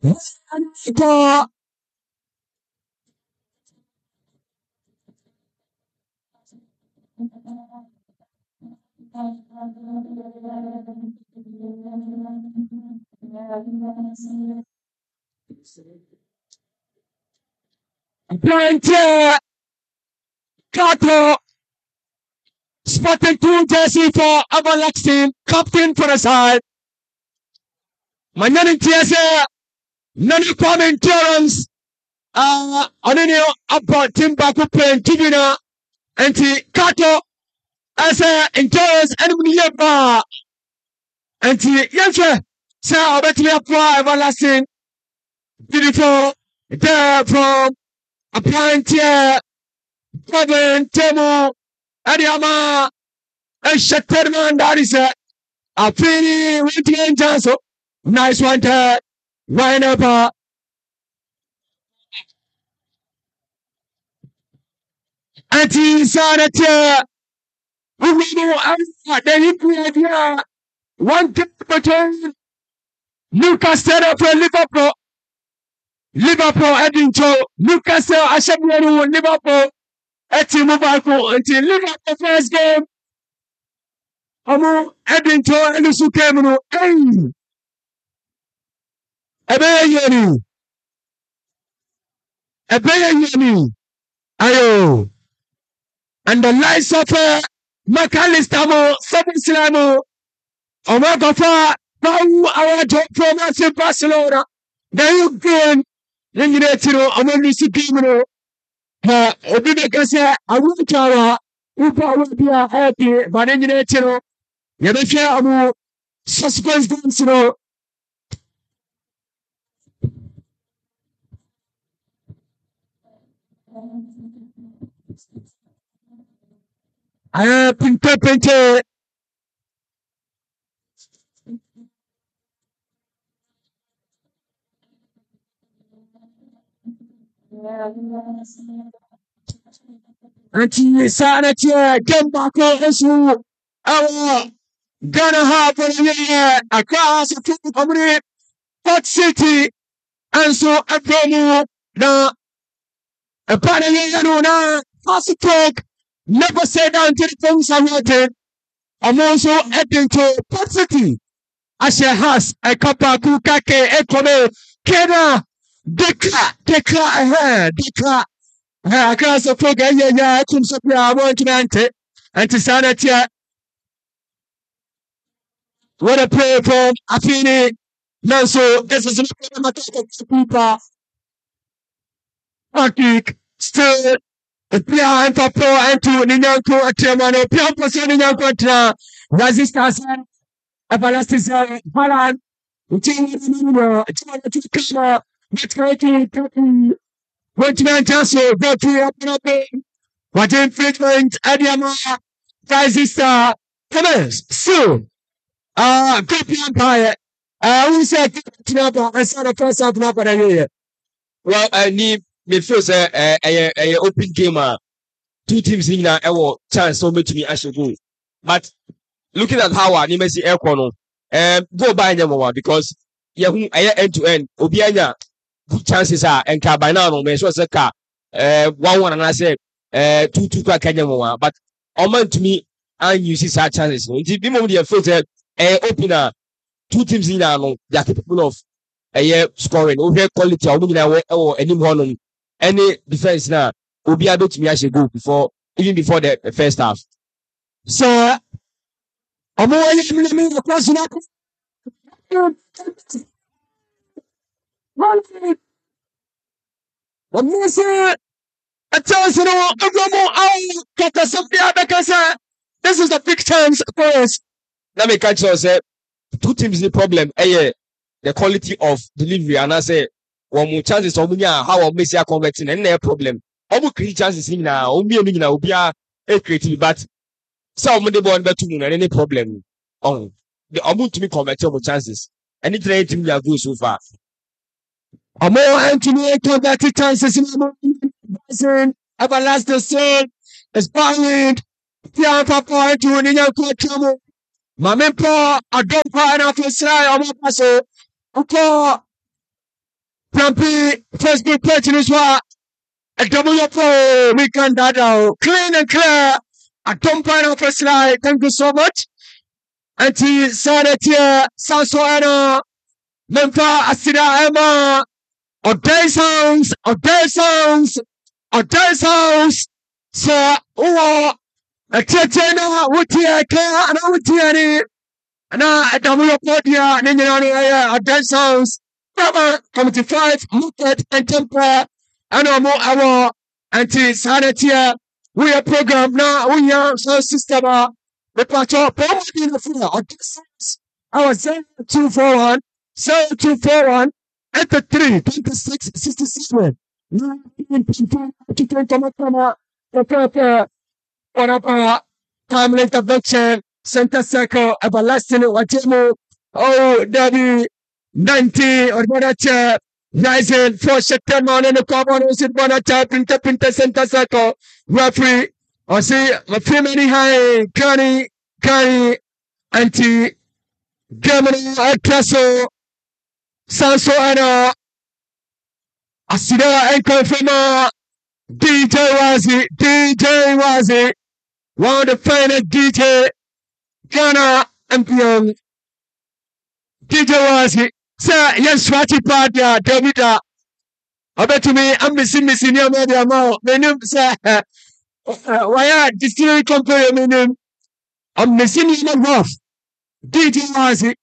For Plantier Kato spotting 2 jersey for Everlasting, captain for the side. Manyan Tiasa, Nani Kwame Endurance, Anini Abba Timba Kupen Tibina, Anti Kato, as a Endurance, enemy Yaba, Anti Yansha, Sa Betty Appa Everlasting, beautiful, there from a Plantier, Kevin Temo, Adiama, and Shatterman, that is a pretty winning chance. Nice one there. Right up. Anti-sanity. We know then you create here. One game between Newcastle for Liverpool. Liverpool heading to Newcastle. Ashabiru Liverpool. Eti Mubako until Liverpool first game. Omo heading to Elusu Kemunu. Hey. Ebeyeni. Ebeyeni. Ayo. And the lights of McAllister, Seven Slamo, Omagofa, Pau, our job from us in Barcelona. There you go. Linginetiro, Amonisi Pimino, Obidekasa, Awutara, Upa will be a happy, but Linginetiro, Yabasha Amu, suspense dance. Pinte. Anti-sanity, Gembako Esu, our Ghana half of the year, across the community, Hot City, and so a promo, now, a panel, now, talk, never say down to the things I wanted. I'm also heading to Port City. Ashe has a kappa kukake ekome, Kena, Dekla, across the program, yeah, comes up here, I want to anti-sanity. What a play from Afini. No, so this is a people. Kick still. Pia and for pro and to Ninyanko at Tiamano, Pia Person Ninyanko Resistance, Everlasting Paran, China, Metraki, Wentman Tasso, Betty up, what infringement, Adiama, Resistor, Commence, soon. Copy Empire. We said, I saw the first half of the year. Well, I need me first a open game. 2 teams in a chance so much to me as go. But looking at how I need to see air corner, go by them one because end to end. Obianya good chances are and car by now no man so a car 1-1 and I say 2-2 car Kenya one. But on to me and you see such chances. The moment you first opener 2 teams in now they are capable of scoring over quality or any one any defense now will be able to me actually go before even before the first half. So I'm always the question this is the big chance for us. Let me catch you say 2 teams the problem the quality of delivery and I say one more chances how Messi are converting and no problem. Almost create chances in now, be a creative, but some of the ball better and any problem. On the almost to me converting chances. Any trade team are good so far. A more Anthony converted chances in Everlasting Son is banging. Pian Papa to an Indian trouble. Mamempa, I don't find out to say, I'm a passo. Okay. Champion Facebook page in Israel. A double pro weekend that clean and clear. I don't find off a slide. Thank you so much. Anti Sanatia Sansoana Mempa Asida Emma or Day Sounds or Day Sounds or Day Sounds. So a Tetena Wutia Kaya and Wutiani and a double podia and then Day Sounds. Number 25 Market and Temper and more our anti Sanatia. We are program now. We are so system. The patrol in the floor. Our 0241 0241 at the 3 26 67. One of our timely intervention center circle everlasting Wajemu. Oh, Daddy 90 or Bonacha rising for September and the Carbonus in Bonacha Pinta center circle. Referee, I see a few many high Kani anti Germany Castle Sanso Anna Asida and confirmer DJ Wazi one of the finest DJ Ghana and beyond DJ Wazi sir yes Swati Padia Davida I bet to me I'm missing your media more menu sir why are distillery company meaning I'm missing you enough DJ Wazi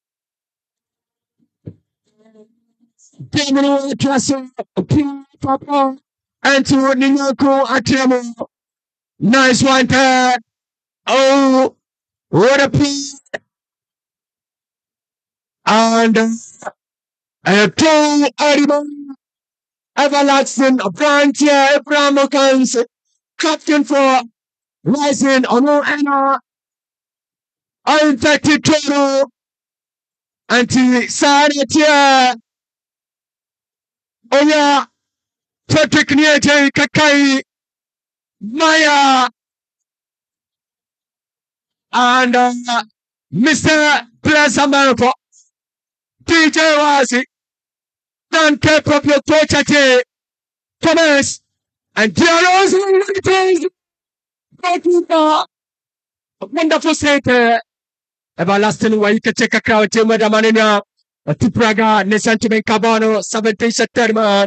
Germany Castle Papa and to Ninoko Atiamo nice one there oh what a piece and two animal everlasting branch here Abraham Okans captain for rising on Anna uninfected total anti Sanatia oh yeah Patrick Niete Kakai Maya and Mr. Plazamarco DJ Wazi don't care of your torture Thomas and Jaros wonderful set everlasting where you can take a crowd to Madame Manina Tipraga Nesantiment Cabano 17 September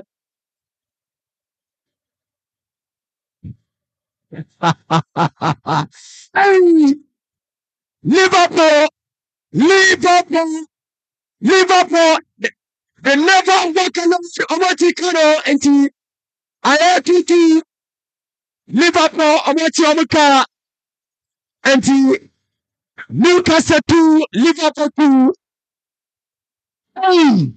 hey, Liverpool they never walk along Omaticano and IRTT Liverpool Omachi and Newcastle 2 Liverpool 2 hey.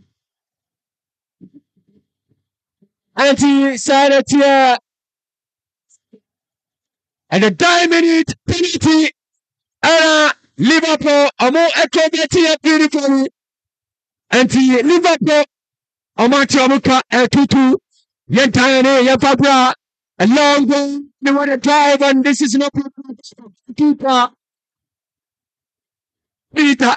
Anti-Sanatia and a 9-minute penalty Liverpool more echo beautifully anti-Liverpool Omachi Omuka 2-2 Yentayane Yafabra a long way they want to drive and this is no keeper Peter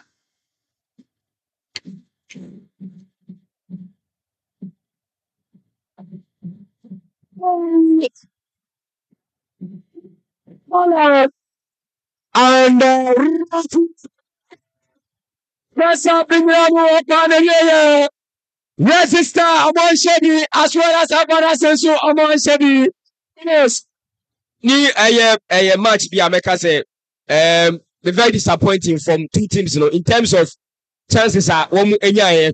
and press up in the Resistor among Chevy as well as Abanasensu among Chevy. Yes. Ni a match be America say very disappointing from two teams, you know, in terms of chances are one enya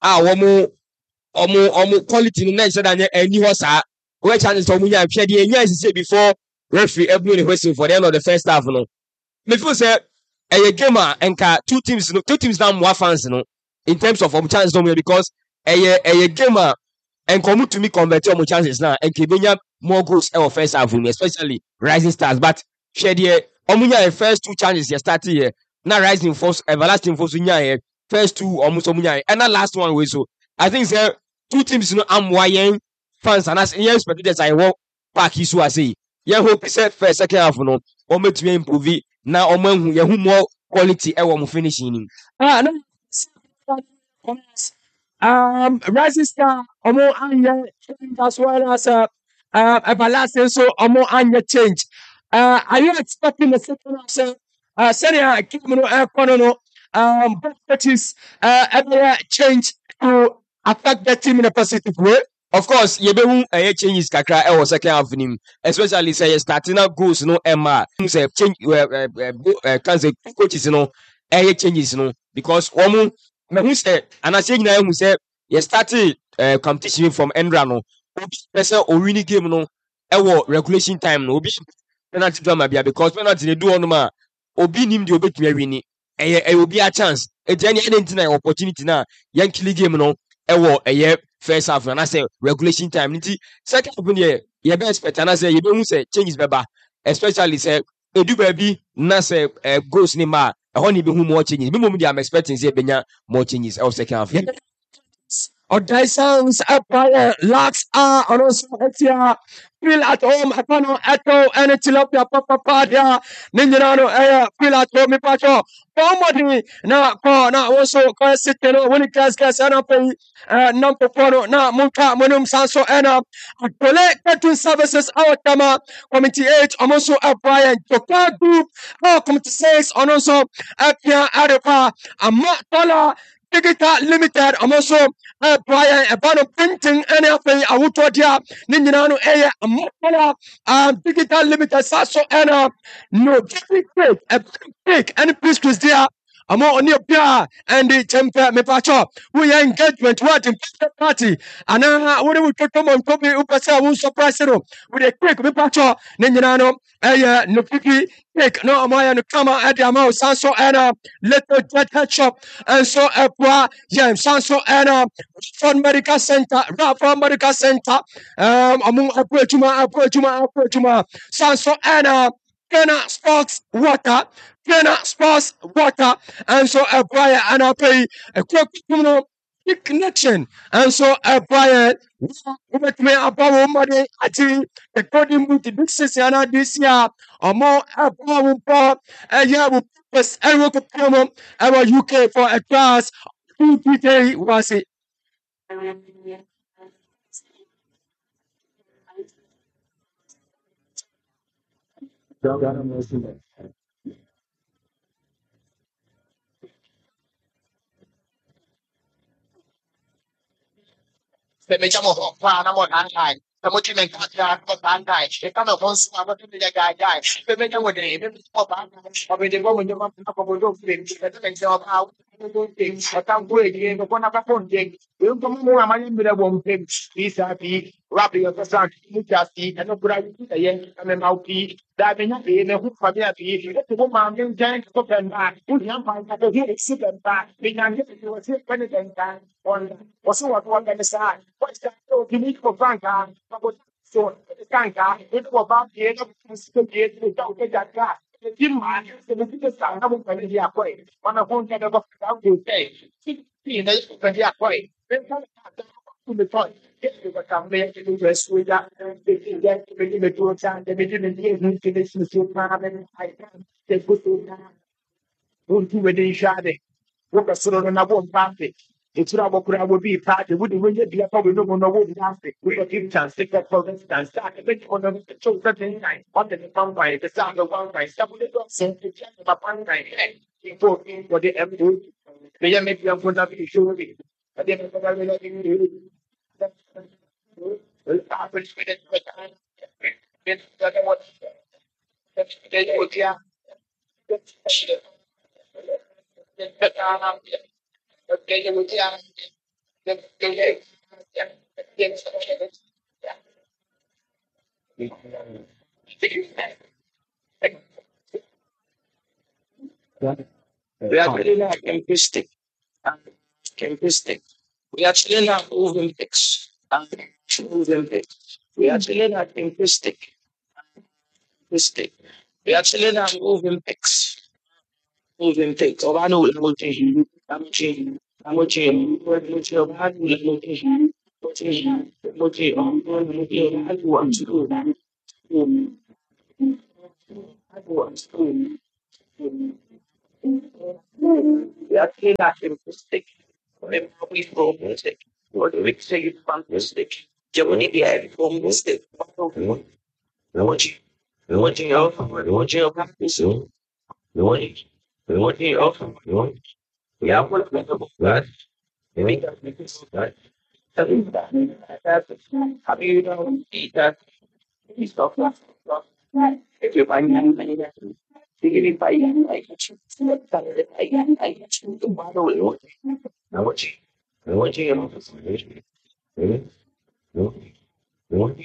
one quality no say that any hosa where chances for munya hwede enya is say before referee blew the whistle for the end of the first half no. Me feel say a game enka two teams now more fans, you know, in terms of chances no because a game and come to me convert your chances now and kibenya more goals our first half, especially Rising Stars. But share the omunya first two chances you started here. Now Rising Force, Everlasting Force here. First two almost omunya and that last one was so. I think sir two teams you know I'm YN fans and as yes but this I walk back his I say. Yeah hope said first second half no or make to improve now or more quality I want finishing. No. Rising Star, Omo Anya change as well as Everlasting, so Omo Anya change. Are you expecting the second half, sir? Senior, Kimino, Konono, both parties, ever change to affect the team in a positive way? Of course, yɛbɛhu ɛyɛ changes kakra ɛwɔ second half nim, especially sɛ yɛ starting out goals no ɛma sɛ change kan sɛ coaches no ɛyɛ changes no because wɔn mɛhu sɛ anaasɛ nyinaa ehu sɛ yɛ starting competition from Endra no obi pɛ sɛ owini game no ɛwɔ regulation time no obi penalty drama bia because penalty ne du hɔnom a obi nim deɛ obetumi awini ɛyɛ obi a chance eti ɛne ɛne ntina opportunity na yɛn kili game no ɛwɔ ɛyɛ first half na say regulation time nti second half deɛ yɛbɛ expect na say yɛbɛhu sɛ changes bɛba especially sɛ edu baabi na sɛ goals ne ma ɛhɔ ne yɛbɛhu more changes bi mo mu deɛ I'm expecting sɛ yɛbɛnya more changes ɛwɔ second half. Odaisans Empire, Lux are also Etia, feel at home, Apano, Echo, and Tilapia Papa Padia, Ninjano, feel at home, Pacho, Pomodi, na also Casitano, when it can get an open number four, na Munka, Munum Sanso, and collect catering services, our Tama, Committee 8, also Empire, Toka Group, Committee 6, on also Apia Adepa, Amatola. Digital Limited, I'm also Brian, about printing anything. I would tell you, Ninjano, Digital Limited, Sasso, and no, fake, a fake, any piece was there. I'm on your PR and the temper, me pacho. We are engagement, what in party. And what we come on, copy, Upasa, who surprise you with a quick, me pacho, Ninjano, no picky, quick, no, Amaya, no, come at the amount, Sanso, and little jet shop, and so yeah, Sanso, and from Medical Center, from Medical Center, among approachuma, Sanso, and Ghana Sports Water, Ghana Sports Water, and so Brian and I pay a quick big connection, and so Brian. With me about money, I think the coding book this is this year or more about a year with purpose and work promo our UK for a class. PTA was it? Se me llamo Juan, amo Nankai. Estamos chimencatia, amo Nankai. Estamos con su amo de Gai. Se me llamo de Opa, o me digo, yo me como yo fui, que te pensé about. Ọ̀tá gbó èdè ẹni kọ́kọ́ náà kápọ̀ ǹjẹ́ èyí tó mú àwọn ayé mìíràn wọ̀ ń pè ìsà bí rábì ọ̀tọ̀ sáà mú kí a sí ẹni kúrò ayé tí ẹ̀yẹ ẹ̀mẹ̀ máa fi dábì ní àbẹ̀yẹ ní ẹ̀hún fàmí àbí ètò wọn máa ń jẹ́ kó bẹ̀ ń bá ó ní àǹfààní kàtó bí èsì bẹ̀ ń bá ìyàn ní èdè wọ́n sí pẹ́ẹ́nì bẹ̀ ń bá wọ́n sì wọ́n tó wọ́n bẹ̀ ń sáà wọ́n ti sáré òbí ní kò fáǹkà so kanka ita ko ba ke da su ke da ta da ka jin ma se mu kike sa na mun kan ya koi wana kon ka da ba ka ku sai ti ne kan ya koi ben ka ta ku me to ke ko ka me ke du resu ya de ke ya ke me to cha de me de ne ke de su ma ben ai kan te ku tu na un tu we de shade wo ka suro na bo mpa it's not what I would be part of. Wouldn't really be a probably no one would answer. We got give chance, take that province and start a bit on the show certain night. On the fun by the sound of one by stop with the dog, send to check my fun by for the M. They make them put up the show. But then I will let you happen with it. But what they would, yeah. Okay, we actually not linguistic. Linguistic. We actually not Olympics. Olympics. We actually not linguistic. Linguistic. We actually not Olympics. Olympics. Oh, I know language. Language. Language. Language. I know language. We actually not linguistic. we from mistake. What do we say from mistake? Germany be had from mistake. We want you. We want you off. We want you off. So, we want you. We want you off. We want we have one that. We make that that. Have you done eat that? Stop. If you find money, you buy I get you. I get you tomorrow. I want you. I want you. I want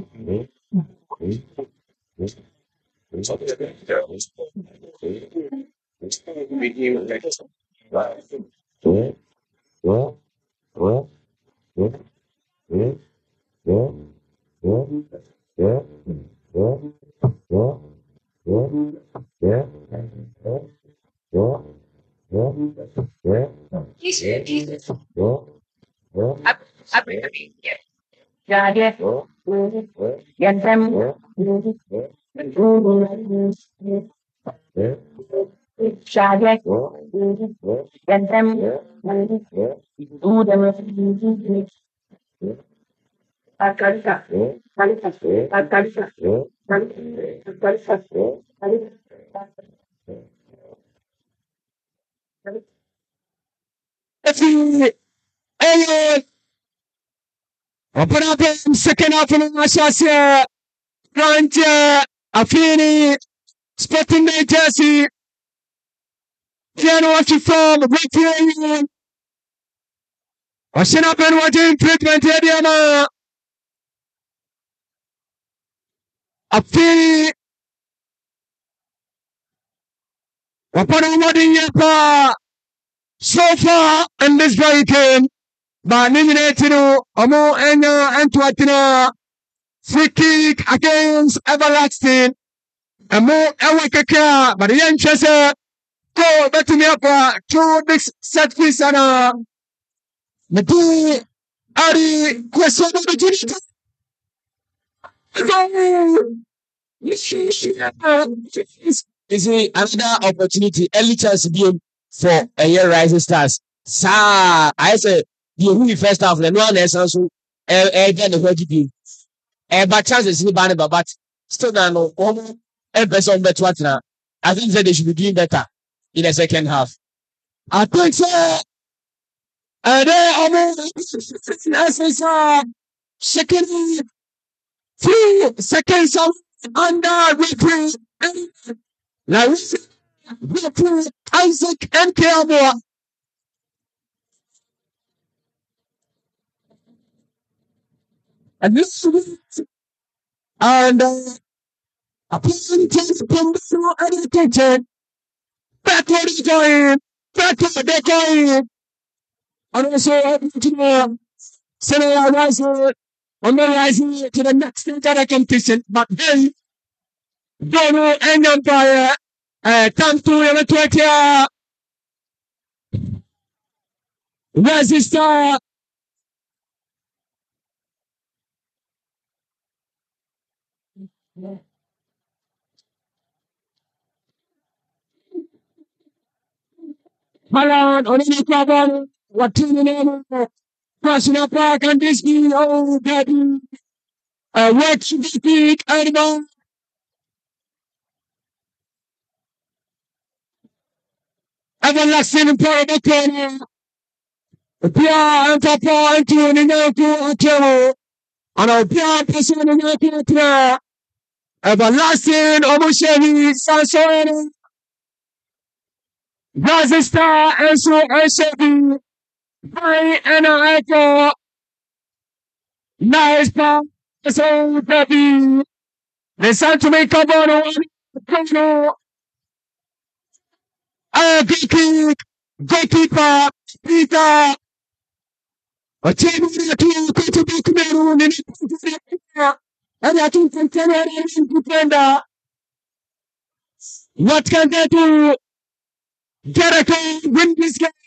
Open up him second half of the match. Grant Afini Sporting Day jersey. Piano watching from Referee. Washing up and watching treatment area. Afini. Open up so far in this break-in. But eliminated Omo Enya and Tuatina. Free kick against Everlasting. And more Ewakaka. But the young Chester. Go back to me up to this set piece and Madu Ari question of the Junior. Is another opportunity, early chance game for a year Rising Stars. Sir, I said the first half, the one essence so again the word be but chances in the but still no person bet what now. I think that they should be doing better in the second half. I think so. And then second 3 seconds under referee referee Isaac and Kelmore. And this and appealing to the attention. Backward is going. Backward they're going. And also Senegal rising on the rising to the next entire competition. But then Dono and Empire come to the 20 Resistor. Malan on any problem. What in the name of National Park and Disney? Oh, baby. What should we speak? I don't know. Everlasting Empire Corner. Pia and Papa and two and Naku and our Pia person and Naku. Everlasting Omushevi Sanson. Resistor and so Shevi. Hi and Echo. Nice pop. So baby. The Santo Mekabano. Goalkeeper. Peter. A team of the two to be Cameroon and I think defender. What can they do? Jericho win this game.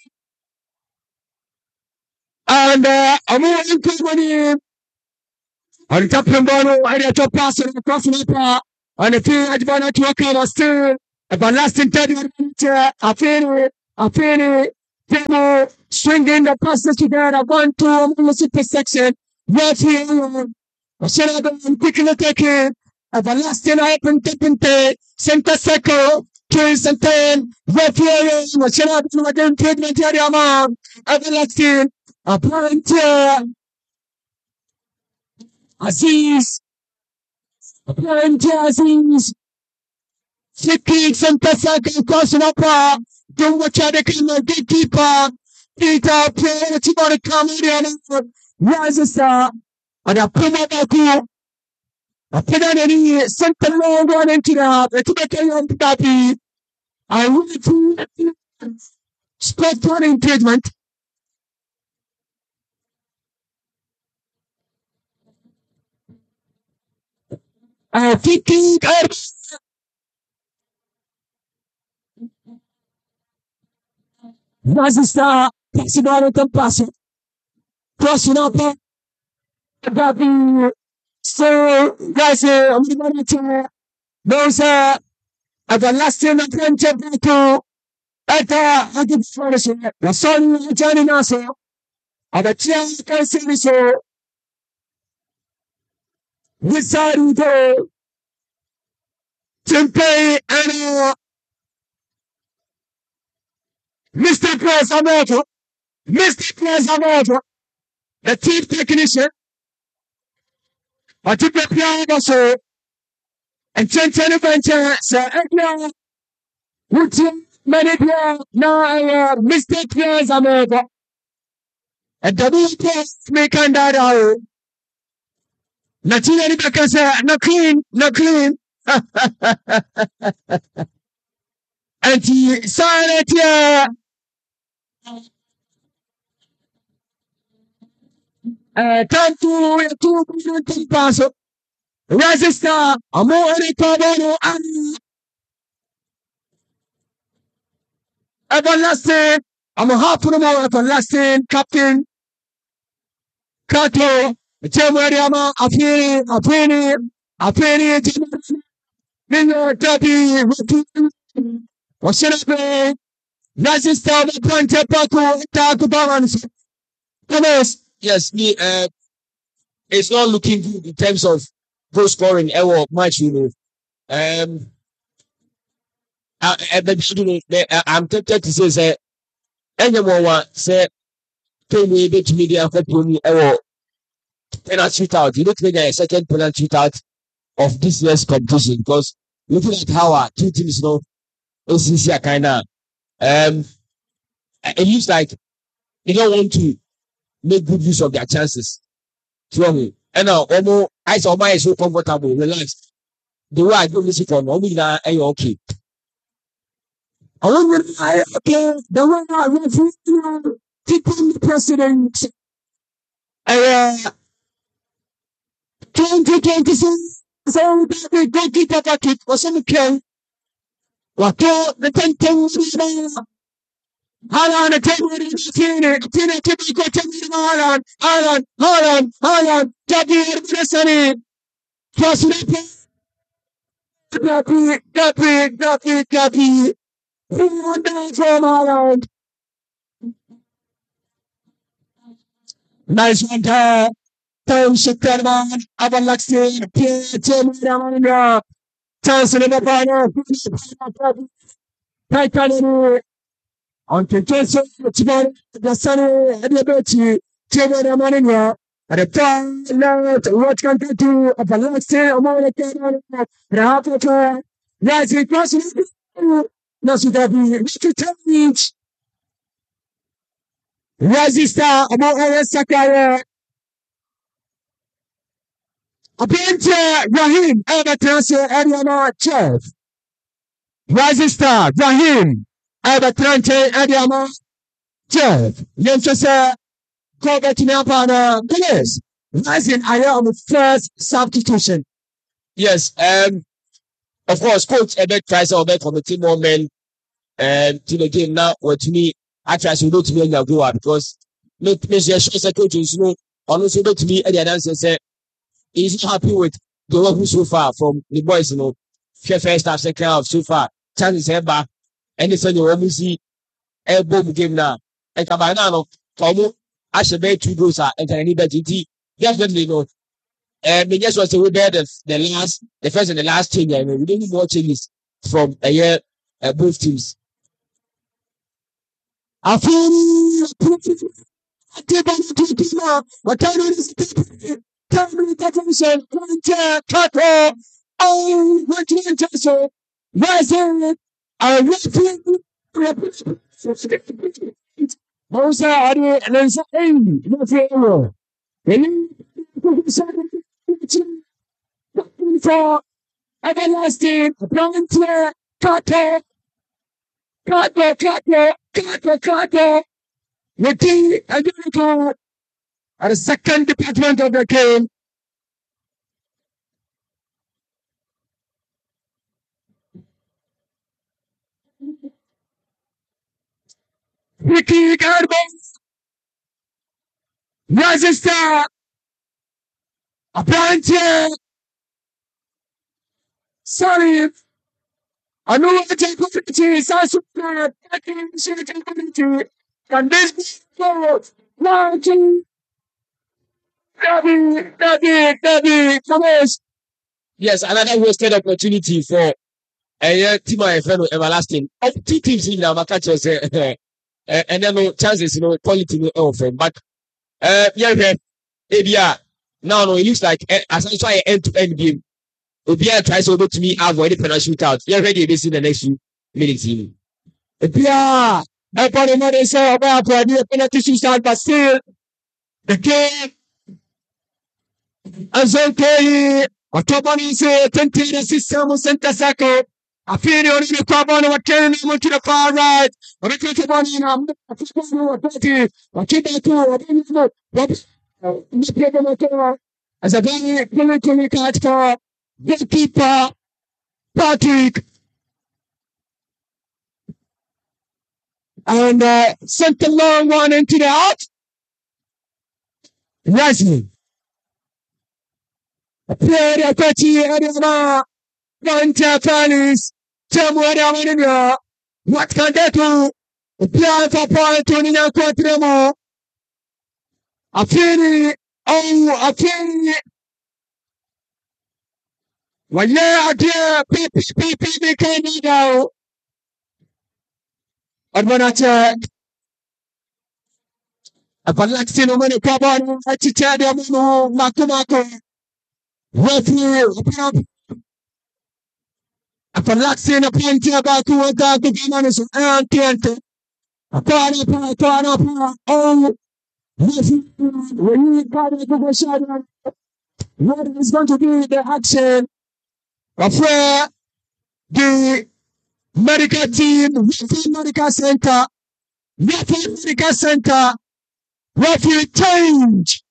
And I'm moving to money. On the top of Bono, and the top pass across the paper. On the field, Advana to a cover still. A ballasting 30 minutes. I feel it. Table swinging the passes together. 1-2 almost intersection. Right here. Shanahan picking the taking. Everlasting open tipping center circle. 3 and 10. Right here. Shanahan again treatment area. Everlasting. Apparent Aziz. Apparent Aziz. Flicking center circle. Crossing up. Don't watch out the gatekeeper. Peter player to the comedian. Rises up. And a Puma Baku. A Pinani center long one into the Kenyan Papi. I want to spot one engagement. Thinking Nazista passing out the pass. Crossing up. Baby. So, guys, I'm going to those everlasting adventure to at the forest. The sun joining us. And the chair can see this. We decided to pay and Mr. Players America, Mr. Players America, the team technician, I took the piano so and 10 adventure, so now, would you manage now, Mr. Players America, and the make and that Latina because not clean. And he silent here. Time to pass. Resista, Amore Cabono, and everlasting. I'm a half of more everlasting captain. Kato, Jamariama, Apeni, Nino, Daddy, Washington, Resista, the Ponte Paco, Taco Balance. Yes, it's not looking good in terms of goal scoring ever match, I'm tempted to say, anyone say, pay me a bit to media for me ever penalty shootout. You don't think a second penalty shootout of this year's competition because looking at how our two teams know, it's kind of, it looks like they don't want to make good use of their chances. And now, I saw my so comfortable, relaxed. The way I do this for me, okay. I okay, the way I refuse keeping the president. 2026, so the goalkeeper kick was in the kill. What the 10 things Haaland, the table is Tina, Haaland, Jackie, cross it Gappy. Who down from Haaland? Nice one there. Tom Shikterman, Avalanche, Pierre, Johnson in the final. Titan on Kentucky, the Sunny, and the Betty, Timber Mania, and the time now, what can they do? Avalanche, American, the half of her, rising crossing, Nasudabi, Mr. Tavich, Rising Star, Amora Sakaya, Abinja, Rahim, Avatrance, Ariana, Chef, Rising Star, Rahim, Avatrance, Ariana, Chef, Yensa, Kogatinapana, Yes, Rising, I am the first substitution. Yes, of course, coach Ebek tries our best for the team more men to the game now. Or to me, I try to go to me and go because make sure coaches know honestly to me and the answer say he's not happy with the work so far from the boys, first half, second half so far. Chances back, anything you want to see a boom game now. And Cabanano, Tomo, I should bet 2 goals and I need that GT. Definitely no. And just was the way the first and the last change. I mean, we didn't more changes from a year both teams. I feel what time is it? Attention, Kato. Oh, what do you just so? Rising, I Mosa Adi Lensa Amy, no for everlasting, Volunteer, Kato, Kato. The king identified at the second department of the king. Ricky Garbo, Rising Star, a planter, sorry, I know what the technology is. I support the community. And this is forward. Marching. Daddy, come on. Yes, another wasted opportunity for a team of fellow everlasting. Of 2 teams in the catchers, and then no chances, quality no offer. But yeah, now it looks like as I try end-to-end game. Obia tries over to me avoid the penalty shootout. You're ready to see the next few minutes. Yeah, everybody say about the penalty shootout, but still, the game. As okay, Otobani say, 20 the system center circle. I feel you only come on what turn to the far right. But it's not about you know, as a very card for goalkeeper Patrick and sent the long one into the out. Rising. A player of Petty Adama, Vanta Panis, Tamuada. What can they do? A player for Paul Quatremo. A fini, a fini. Well, yeah, dear, people can be now. And when I check, a Palaxino Manu Cabano, a Chitadia Mano, Makumako. Referee, a Palaxin, a Plenty of Baku, a Dark Gimanis, and Tiente. A Pana, oh, when you got the shadow, what is going to be the action? After the medical team, Referee Medical Center, referee change.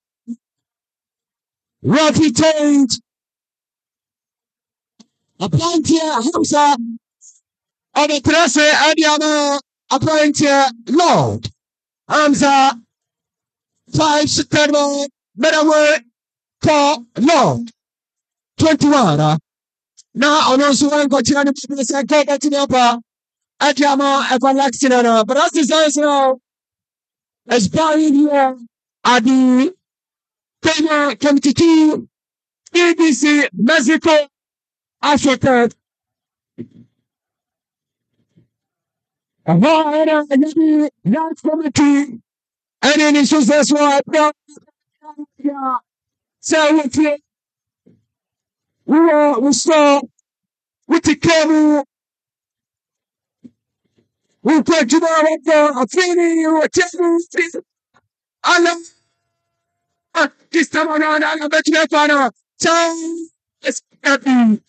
Appointed Hamza of the Trase Adiama, appointed Lord Hamza 5 September, better word for Lord 21. Now, on also one continue to be second to the Adiama Everlasting, but as this is now, as buying here at the Kenya Committee 2, ABC Mexico Africa. And North Committee, and then it's just that's why so we saw with the camera, we put you out there, a feeling or a I love this time around, I bet you that final. So it's happy.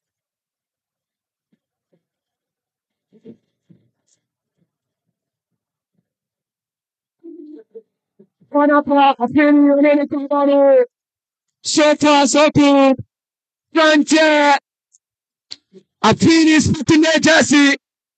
One up, a penny, and then it's about it. So far, so good. Frontier, a penis putting their jersey.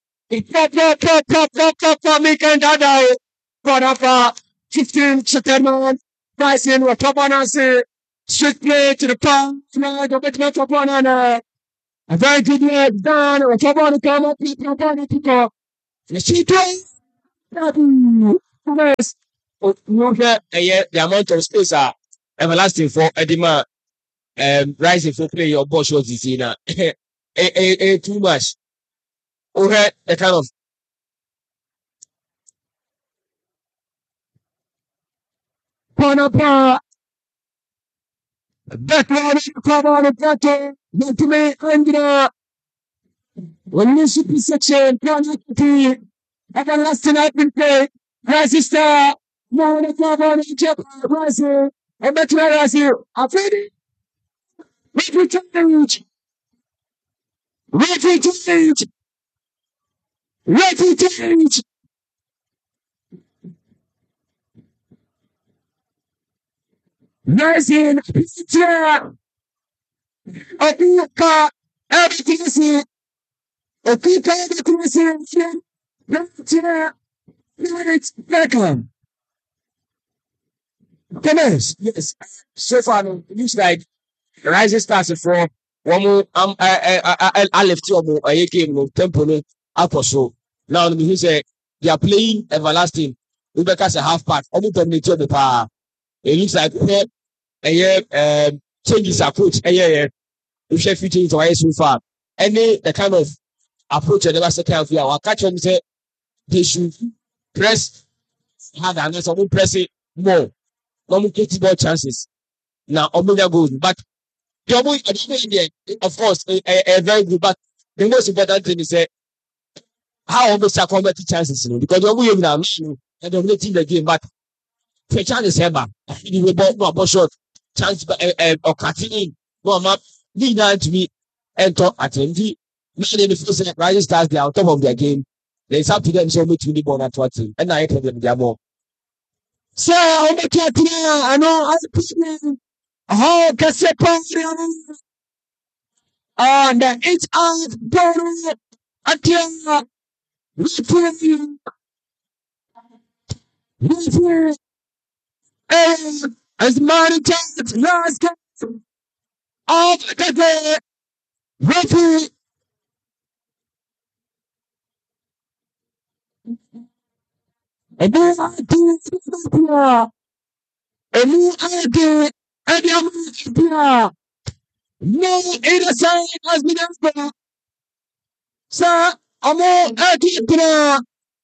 Top, make and die. One up, 15 September, Bryson, what top on us, straight play to the palm, the bit top on a very good work done, or top on the come up, people on the people. The sheet Yes. Look at the amount of space everlasting for Edema rising for play your boss was this in too much. Okay, a kind of Panapa. Background cover on the bottom. Not to me, Andra. When you should be section, Panapa. Everlasting open play. Rising star. Now the cover on the chapter. Rising. And that's where I see. I'm ready. Ready to change. Ready to change. Ready to change. Rising. Pizza. Okuka. Everything is here. Okuka. Everything is here. Pizza. It's Beckham. Tennis. yes. So far, it looks like Rising Stars for one more. I left you a game no tempo no up so. Now he say they are playing everlasting. Rebecca's a half part. Only dominated the power. It looks like changes approach. If she fit into why so far. Any the kind of approach that never second half. I'll catch them say they should press harder and some press it more. No get more chances. Now Omonia goes, but the Omonia, of course, a very good. But the most important thing is how almost are converting chances, because the Omonia now and dominating the game, but the chance is ever. You will no shot chance or cutting in. No map need to be enter at MD. Maybe the first Rising Stars they are on top of their game. It's up to them so much to be born at 20. And I tell them they are more. So, I'm going to I know I put how can say and it's out better until referee as money takes last game of the day. Referee and then I do and then I do and then no innocent has been done. So, I'm all